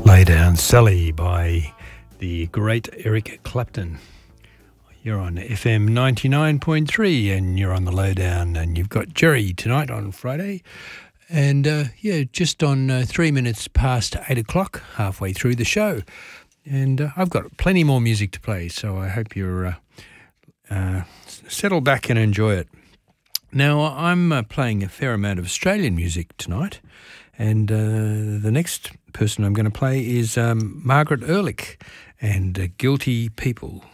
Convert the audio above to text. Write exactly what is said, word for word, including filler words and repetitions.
Lay Down Sally by the great Eric Clapton. You're on F M ninety-nine point three and you're on the Lowdown, and you've got Jerry tonight on Friday. And uh, yeah, just on uh, three minutes past eight o'clock, halfway through the show. And uh, I've got plenty more music to play, so I hope you're uh, uh, settle back and enjoy it. Now, I'm uh, playing a fair amount of Australian music tonight, and uh, the next person I'm going to play is um, Margaret Ehrlich and uh, Guilty People.